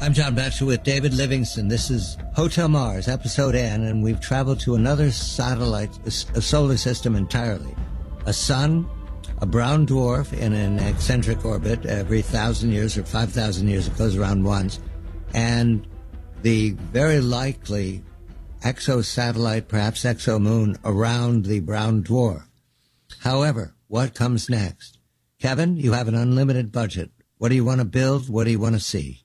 I'm John Batchelor with David Livingston. This is Hotel Mars, Episode N, and we've traveled to another satellite, a solar system entirely. A sun, a brown dwarf in an eccentric orbit every 1,000 years or 5,000 years. It goes around once. And the very likely exosatellite, perhaps exomoon, around the brown dwarf. However, what comes next? Kevin, you have an unlimited budget. What do you want to build? What do you want to see?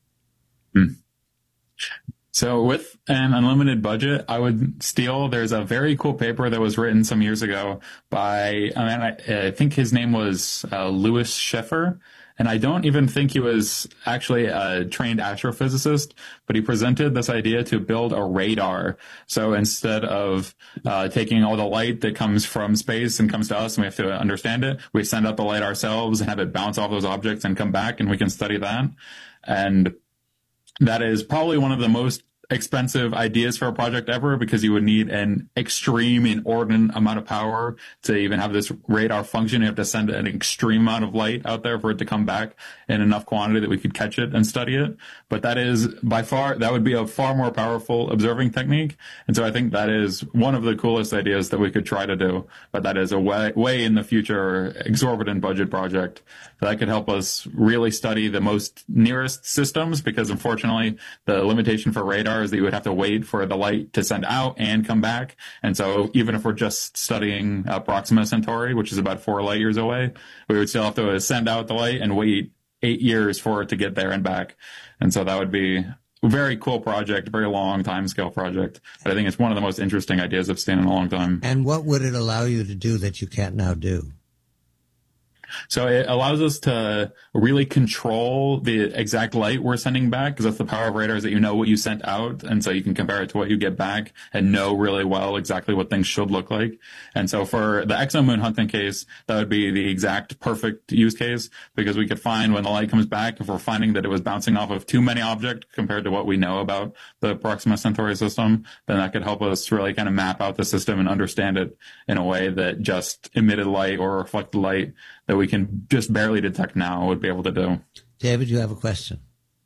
So with an unlimited budget, I would steal. There's a very cool paper that was written some years ago by, I think his name was Louis Schiffer. And I don't even think he was actually a trained astrophysicist, but he presented this idea to build a radar. So instead of taking all the light that comes from space and comes to us and we have to understand it, we send out the light ourselves and have it bounce off those objects and come back and we can study that. And that is probably one of the most expensive ideas for a project ever, because you would need an extreme inordinate amount of power to even have this radar function. You have to send an extreme amount of light out there for it to come back in enough quantity that we could catch it and study it. But that is by far, that would be a far more powerful observing technique. And so I think that is one of the coolest ideas that we could try to do. But that is a way in the future exorbitant budget project that could help us really study the most nearest systems, because unfortunately the limitation for radar is that you would have to wait for the light to send out and come back. And so even if we're just studying Proxima Centauri, which is about 4 light years away, we would still have to send out the light and wait 8 years for it to get there and back. And so that would be a very cool project, very long timescale project. But I think it's one of the most interesting ideas I've seen in a long time. And what would it allow you to do that you can't now do? So it allows us to really control the exact light we're sending back, because that's the power of radar, is that you know what you sent out. And so you can compare it to what you get back and know really well exactly what things should look like. And so for the exomoon hunting case, that would be the exact perfect use case, because we could find when the light comes back, if we're finding that it was bouncing off of too many objects compared to what we know about the Proxima Centauri system, then that could help us really kind of map out the system and understand it in a way that just emitted light or reflected light that we can just barely detect now would be able to do. David, you have a question.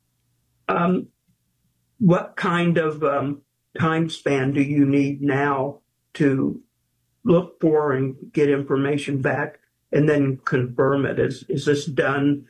What kind of time span do you need now to look for and get information back and then confirm it? Is this done